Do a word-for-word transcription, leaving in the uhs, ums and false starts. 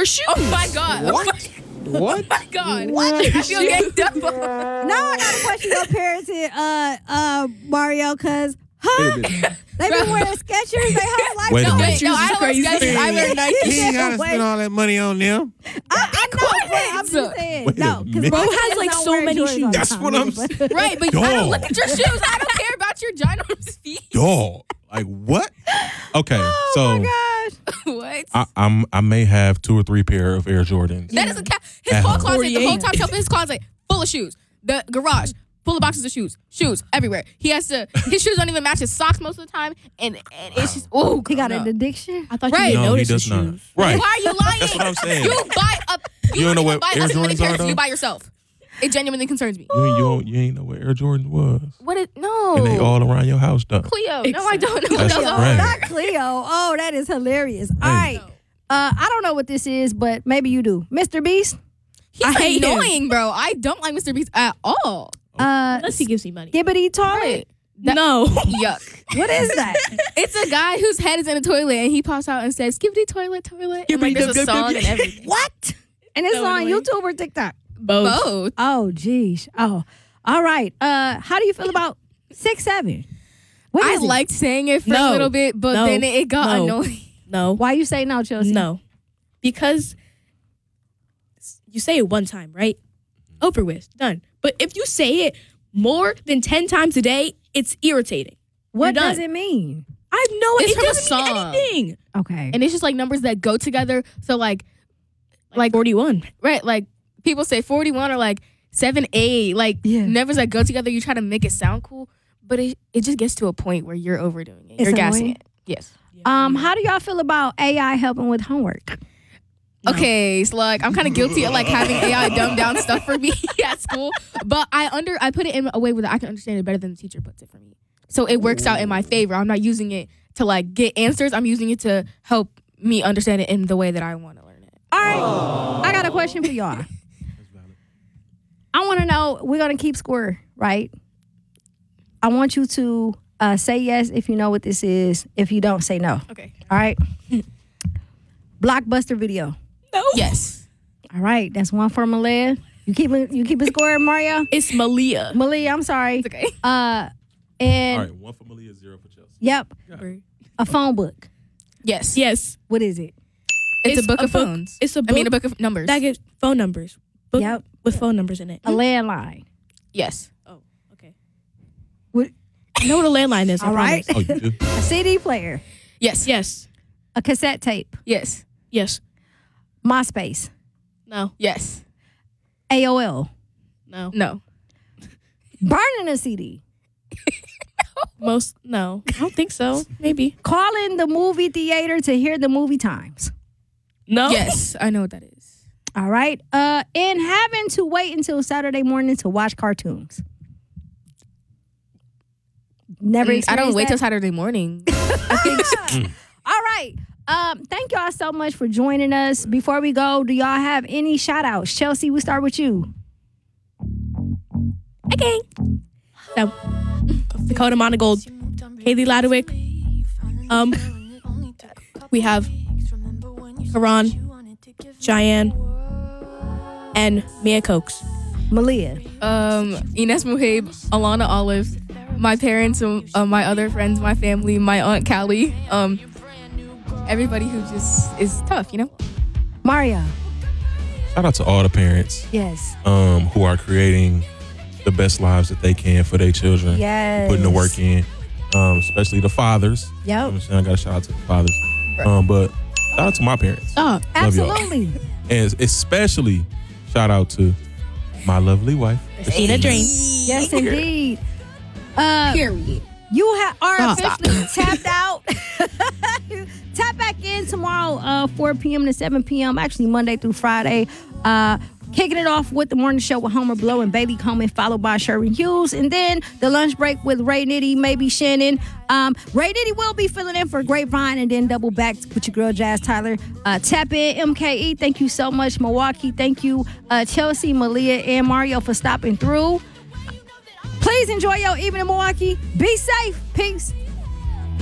Your shoes. Oh my God. What? What? Oh my God. What? I feel ganged up. No, I gotta question your parents, and, uh, uh, Mario, cause huh? Wait a minute. They been wearing Skechers their whole life. Wait a No, minute. wait, no, I don't wear Skechers. I wear Nike. He ain't gotta Wait. spend all that money on them. I, I know, but I'm just saying. Wait a No, because minute. Bro has, like, so many shoes. That's what I'm saying. Right, but I don't Dog. look at your shoes. I don't care about your ginormous feet. Dog. Like what? Okay, Oh so my gosh. What? I, I'm I may have two or three pair of Air Jordans. That is a ca- his At whole home. closet, the whole forty-eight. top shelf of his closet full of shoes. The garage full of boxes of shoes, shoes everywhere. He has to. His shoes don't even match his socks most of the time, and, and it's just oh. He got no. an addiction. I thought Right. you didn't No, he notice does his not. shoes. Right. Why are you lying? That's what I'm saying. You buy a. You, You don't know even what buy Air less than many Jordans pairs are, than you though? buy yourself. It genuinely concerns me. You ain't, you, don't, you ain't know what Air Jordan was. What? It, no. And they all around your house, though. Cleo. No, I don't know what That's those Cleo, are. right. not Cleo. Oh, that is hilarious. All right. Uh, I don't know what this is, but maybe you do. Mister Beast? He's I hate him. annoying, bro. I don't like Mister Beast at all. Uh, Unless he gives me money. Skibbity toilet? Right. That- No. Yuck. What is that? It's a guy whose head is in a toilet and he pops out and says, "Skibbity toilet, toilet." And like, there's a song and everything. What? And it's So on annoying. YouTube or TikTok? Both. Both. Oh, geez. Oh, all right. Uh, how do you feel about six seven? What I is it? liked saying it for No. a little bit, but No. then it, it got No. annoying. No. Why you say no, Chelsea? No. Because you say it one time, right? Over with. Done. But if you say it more than ten times a day, it's irritating. What You're done. does it mean? I have no It's it from a doesn't mean song. anything. Okay. And it's just like numbers that go together. So like, Like forty-one. right, like people say forty-one or like seven, eight, like Yeah. numbers that go together. You try to make it sound cool, but it, it just gets to a point where you're overdoing it. It's You're gassing annoying? it. Yes. Um, how do y'all feel about A I helping with homework? No. Okay, so like I'm kind of guilty of like having A I dumb down stuff for me at school, but I under I put it in a way where I can understand it better than the teacher puts it for me. So it works out in my favor. I'm not using it to like get answers. I'm using it to help me understand it in the way that I want to learn it. All right. I got a question for y'all. I want to know, we're going to keep score, right? I want you to uh, say yes if you know what this is. If you don't, say no. Okay. All right? Blockbuster Video. No. Yes. All right. That's one for Malia. You keep it, you keep it score, Mario? It's Malia. Malia, I'm sorry. It's okay. Uh, and, All right, one for Malia, zero for Chelsea. yep, a phone book. Yes. Yes. What is it? It's, It's a book a of book- phones. it's a I mean, a book book of numbers. That gets phone numbers. Book Yep. with phone numbers in it. A landline. Yes. Oh, okay. What, I know what a landline is. I all right. promise. Oh, you do? A C D player. Yes. Yes. A cassette tape. Yes. Yes. MySpace. No. Yes. A O L. No. No. Burning a C D. Most. No. I don't think so. Maybe. Calling the movie theater to hear the movie times. No. Yes. I know what that is. All right. Uh, and having to wait until Saturday morning to watch cartoons. Never. Mm, I don't experienced wait till that? Saturday morning. I think so. All right. Um, thank y'all so much for joining us. Before we go, do y'all have any shout outs? Chelsea, we start with you. Okay. So, Dakota Monagold, Haley Ladowick. Um, we have Karan, Cheyenne, and Mia Cokes. Malia. um, Ines Muhaib, Alana Olive, my parents, um, uh, my other friends, my family, my aunt Callie, um, everybody who just is tough, you know? Maria. Shout out to all the parents Yes. um, who are creating the best lives that they can for their children. Yes. Putting the work in, um, especially the fathers. Yep. You know what I'm saying? I got to shout out to the fathers. Um, but shout out to my parents. Oh, Love y'all. Absolutely. And especially shout out to my lovely wife. Ain't a dream. Yes, indeed. Uh, Period. You ha- are Stop. officially tapped out. Tap back in tomorrow, uh, four p.m. to seven p.m. Actually, Monday through Friday. Uh, kicking it off with the morning show with Homer Blow and Bailey Coleman, followed by Sherwin Hughes, and then the lunch break with Ray Nitty, maybe Shannon. Um, Ray Nitty will be filling in for Grapevine, and then double back with your girl Jazz Tyler. Uh, tap in M K E. Thank you so much, Milwaukee. Thank you, uh, Chelsea, Malia, and Mario for stopping through. Please enjoy your evening, Milwaukee. Be safe. Peace.